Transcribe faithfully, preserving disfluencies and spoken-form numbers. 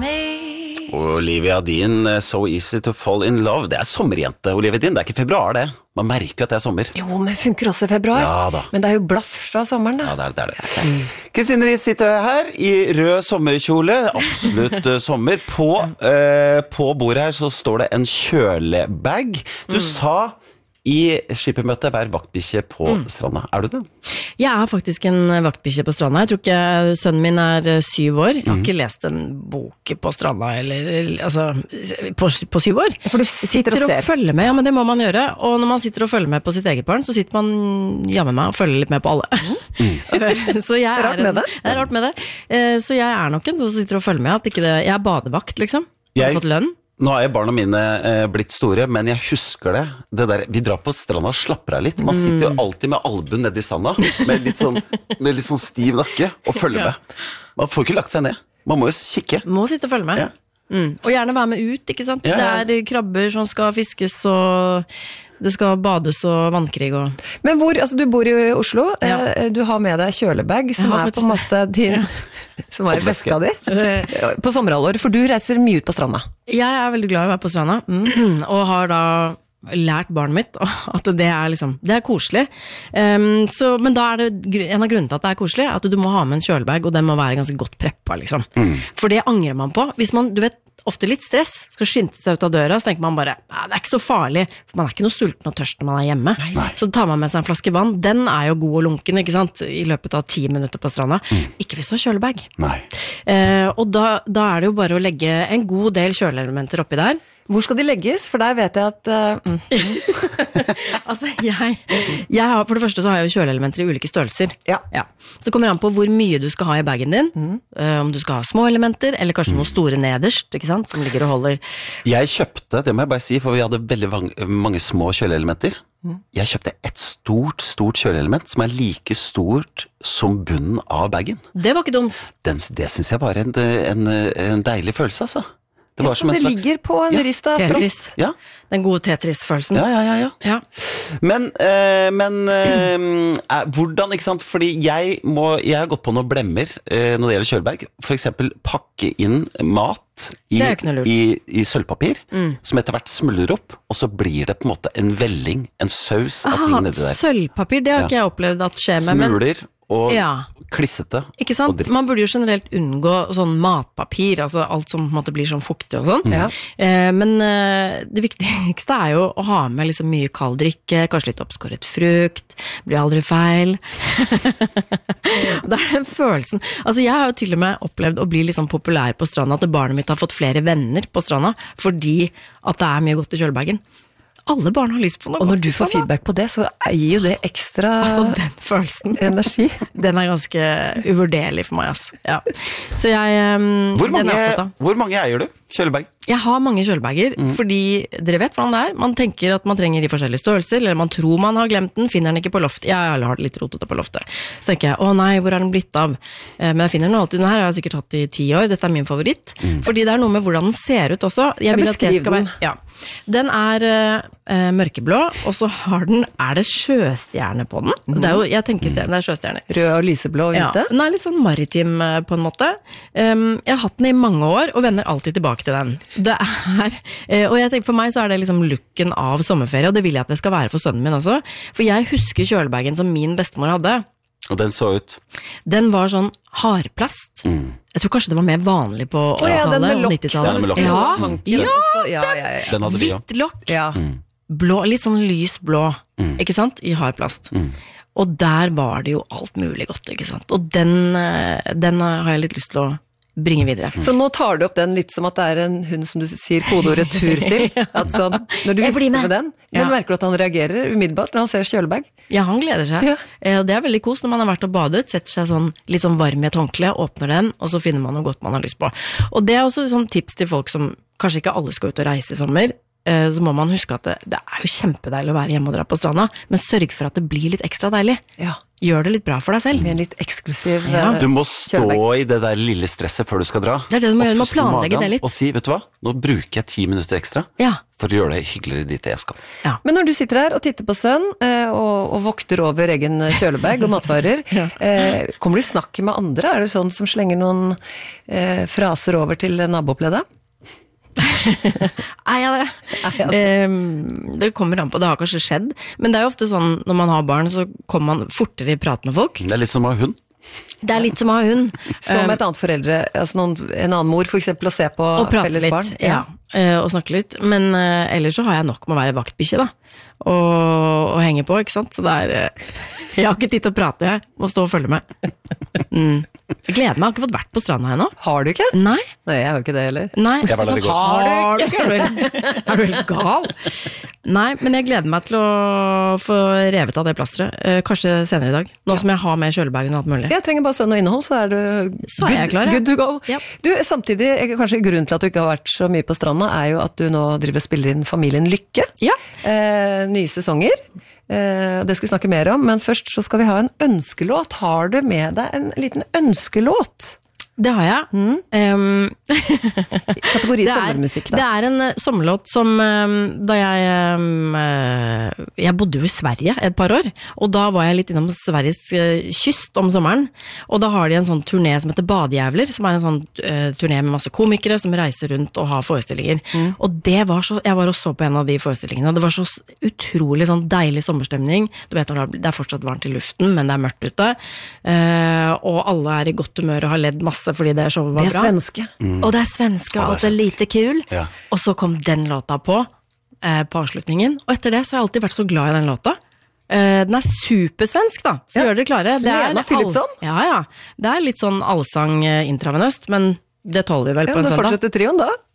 me. Olivia Dean, So Easy to Fall in Love. Det er sommerjente, Olivia Dean. Det er ikke februar, det. Man merker at det er sommer. Jo, men funker også i februar. Ja da. Men det er jo blaff fra sommeren, da. Ja, det er det. det, er det. Kristine Riis sitter her i rød sommerkjole. Absolutt uh, sommer. På, uh, på bordet her så står det en kjølebag. Du mm. sa i skippermøtet hver vaktbikkje på mm. stranda. Er du det? Jeg er faktisk en vaktbikkje på stranda. Jeg tror ikke sønnen min er syv år. Jeg har mm. ikke lest en bok på stranda, eller, altså, på, på syv år. For du sitter, sitter og ser. Og følger med, ja, men det må man gjøre. Og når man sitter og følger med på sitt eget barn, så sitter man hjemme med meg og følger litt med på alle. Mm. Så jeg er, rart med det. En, det er rart med det. Så jeg er nok en som sitter og følger med, at ikke det, jeg er badevakt, liksom. Jeg har fått lønn. Nå er barna mine eh, blitt store, men jeg husker det, det der, vi drar på stranda og slapper av litt. Man sitter jo alltid med albuen ned i sanda, med litt sånn, med litt sånn stiv nakke, og følger ja. med. Man får ikke lagt seg ned. Man må jo kikke. Må sitte og følge med. Ja. Mm. Og gjerne være med ut, ikke sant? Ja, ja. Det er krabber som skal fiskes, og det skal bades og vannkrig. Og... Men hvor, altså du bor i Oslo, ja. du har med deg kjølebag, som er på en måte din, ja. som er veska di, på sommerhalvår, for du reiser mye ut på stranda. Jeg er veldig glad i å være på stranda, mm. og har da lært barnet mitt at det er liksom, det er koselig. Um, så, men da er det, en av grunnene til at det er koselig, at du må ha med en kjølebag, og den må være ganske godt preppa, liksom. Mm. For det angrer man på. Hvis man, du vet, ofte litt stress, skal skynde seg ut av døra, så tenker man bare, det er ikke så farlig, for man er ikke noe sulten og tørst når man er hjemme. Nei. Så tar man med seg en flaske vann, den er jo god og lunken, ikke sant, i løpet av ti minutter på stranda. Mm. Ikke hvis du har kjølebag. Nei. Uh, og da, da er det jo bare å legge en god del kjøleelementer oppi der. Hvor skal de legges? For der vet jeg at... Uh, mm. altså, jeg, jeg har, for det første så har jeg jo kjøleelementer i ulike størrelser. Ja. Ja. Så det kommer an på hvor mye du skal ha i bagen din. Mm. Uh, om du skal ha små elementer, eller kanskje mm. noen store nederst, ikke sant? Som ligger og holder. Jeg kjøpte, det må jeg bare si, for vi hadde veldig mange, mange små kjøleelementer. Mm. Jeg kjøpte et stort, stort kjøleelement som er like stort som bunnen av bagen. Det var ikke dumt. Den, det synes jeg var en, en, en deilig følelse, altså. Det var ja, som en det slags... ligger på en ja, rist av frost. Ja. Den gode Tetris-følelsen. Ja, ja, ja. ja. ja. Men, eh, men eh, hvordan, ikke sant? Fordi jeg, må, jeg har gått på noen blemmer eh, når det gjelder kjølebag. For eksempel pakke inn mat i, i, i sølvpapir, mm. som etter hvert smuldrer opp, og så blir det på en måte en velling, en saus av Aha, ting nedi der. Sølvpapir, det har ja. ikke jeg opplevd at skjer med. Smuler men... og ja. klissete. Ikke sant? Man burde jo generelt unngå sånn matpapir, altså alt som på en måte blir sånn fuktig og sånn. Ja. Eh, men eh, det viktigste er jo å ha med liksom mye kald drikke, kanskje litt oppskåret frukt, blir aldri feil. Det er den følelsen. Altså jeg har jo til og med opplevd å bli liksom populær på stranda, at barnet mitt har fått flere venner på stranda, fordi at det er mye godt i kjølebagen. Alle barn har lyst på noe. Og når du får feedback på det, så gir jo det ekstra altså, den følelsen. Energi. Den er ganske uvurderlig for meg, ass. Ja. Så jeg... Um, hvor, mange, hvor mange eier du? Kjølebag? Jeg har mange kjølebager, mm. fordi dere vet hvordan det er. Man tenker at man trenger i forskjellige størrelser, eller man tror man har glemt den, finner den ikke på loftet. Jeg har det litt rotete på loftet. Så tenker jeg, å nei, hvor er den blitt av? Men jeg finner den alltid. Den her har jeg sikkert hatt i ti år. Dette er min favoritt. Mm. Fordi det er noe med hvordan den ser ut også. Jeg vil at det skal være, ja. Den er uh, mørkeblå, og så har den, er det sjøstjerne på den? Mm. Det er jo, jeg tenker stjerne, det er sjøstjerne. Rød og lyseblå og hvite? Ja, den er litt sånn maritim på en måte. Um, jeg har hatt den i mange år, og vender alltid tilbake til den. Det er, og jeg tenker for meg så er det liksom looken av sommerferie, og det vil jeg at det skal være for sønnen min også, for jeg husker kjølebagen som min bestemor hadde. Og den så ut? Den var sånn hardplast. Mm. Jeg tror kanskje det var mer vanlig på åttitallet og nittitallet. Ja, ja, ja, ja, ja, ja. Den hadde vi, ja. Hvitt lokk, ja. Mm. blå, litt sånn lysblå, mm. ikke sant, i hardplast. Mm. Og der var det jo alt mulig godt, ikke sant, og den, den har jeg litt lyst til å bringe videre. Så nå tar du opp den litt som at det er en hund som du sier kodeordet tur til. At sånn, når du vifter med. med den, men ja. merker du at han reagerer umiddelbart når han ser kjølebag? Ja, han gleder seg. Ja. Det er veldig kos når man har vært og badet, setter seg sånn, litt sånn varm i et håndkle, åpner den, og så finner man noe godt man har lyst på. Og det er også sånn tips til folk som, kanskje ikke alle skal ut og reise i sommer, så må man huske at det, det er jo kjempedeilig å være hjemme og dra på stranda, men sørg for at det blir litt ekstra deilig. Ja. Gjør det litt bra for deg selv. Med en litt eksklusiv ja. Du må stå kjølebag. I det der lille stresset før du skal dra. Det er det du må gjøre, du må planlegge det litt. Og si, vet du hva, nå bruker jeg ti minutter ekstra ja. For å gjøre det hyggeligere dit jeg skal. Ja. Men når du sitter her og titter på sønn, og, og vokter over egen kjølebag og matvarer, ja. eh, kommer du i snakk med andre? Er du sånn som slenger noen eh, fraser over til nabooppledet? Er jeg det? Er jeg det? Um, det kommer an på, det har kanskje skjedd, men det er jo ofte sånn, når man har barn, så kommer man fortere i prat med folk. Det er litt som å ha hund. Det er litt som å ha hund. Stå med et annet foreldre, altså noen, en annen mor for eksempel, og se på felles barn. Litt, ja. ja, og snakke litt. Men uh, ellers så har jeg nok med å være vaktbikkje da, og, og henge på, ikke sant? Så det er, uh, jeg har ikke tid til å prate, jeg må stå og følge med. Mm. Jeg gleder meg, jeg har ikke fått vært på stranda her nå. Har du ikke? Nei. Nei, jeg har jo ikke det heller. Nei, jeg var der i går. Har du ikke? Er du helt gal? Nei, men jeg gleder meg til å få revet av det plastret, uh, kanskje senere i dag. Nå ja. Som jeg har med kjølebagen og alt mulig. Jeg trenger bare sønn og innhold, så er du så er jeg klar, ja. Good to go. Ja. Du, samtidig, kanskje grunnen til at du ikke har vært så mye på stranda, er jo at du nå driver og spiller inn Familien Lykke. Ja. Eh, nye sesonger. Eh, det skal vi snakke mer om, men først så skal vi ha en ønskelåt. Har du med deg en liten ønskelåt? Det har jeg. Mm. Um, Kategori sommermusikk, da. Det er en uh, sommerlåt som um, da jeg um, uh, jeg bodde jo i Sverige et par år, og da var jeg litt innom Sveriges uh, kyst om sommeren, og da har de en sånn turné som heter Badejævler, som er en sånn uh, turné med masse komikere som reiser rundt og har forestillinger. Mm. Og det var så, jeg var og så på en av de forestillingene, det var så utrolig sånn deilig sommerstemning. Du vet, det er fortsatt varmt i luften, men det er mørkt ute, uh, og alle er i godt humør og har ledd masse fordi det showet var bra. Det er svenske. Mm. Og det er svenske, og alt er lite kul. Ja. Og så kom den låta på, eh, på avslutningen. Og etter det så har jeg alltid vært så glad i den låta. Eh, den er supersvensk da, så ja. Gjør dere klare. Det er Lena Philipsson? Ja, ja. Det er litt sånn allsang eh, intravenøst, men det tåler vi vel ja, på en søndag. Ja, det fortsetter trioen da.